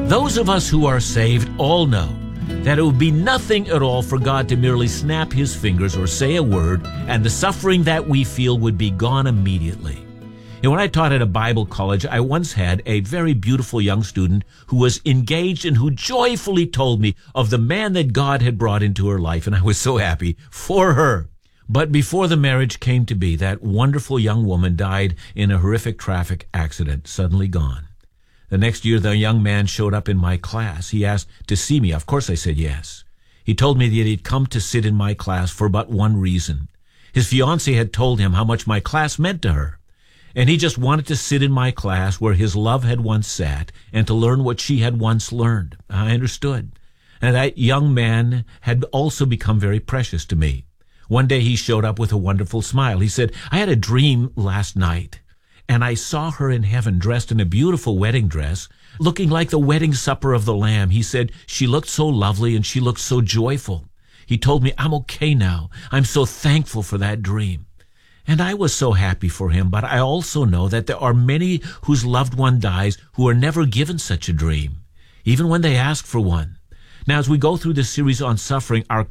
Those of us who are saved all know that it would be nothing at all for God to merely snap his fingers or say a word, and the suffering that we feel would be gone immediately. And when I taught at a Bible college, I once had a very beautiful young student who was engaged and who joyfully told me of the man that God had brought into her life, and I was so happy for her. But before the marriage came to be, that wonderful young woman died in a horrific traffic accident, suddenly gone. The next year, the young man showed up in my class. He asked to see me. Of course, I said yes. He told me that he'd come to sit in my class for but one reason. His fiancée had told him how much my class meant to her, and he just wanted to sit in my class where his love had once sat and to learn what she had once learned. I understood. And that young man had also become very precious to me. One day he showed up with a wonderful smile. He said, "I had a dream last night, and I saw her in heaven dressed in a beautiful wedding dress, looking like the wedding supper of the Lamb." He said, "She looked so lovely and she looked so joyful." He told me, "I'm okay now. I'm so thankful for that dream." And I was so happy for him, but I also know that there are many whose loved one dies who are never given such a dream, even when they ask for one. Now, as we go through this series on suffering, our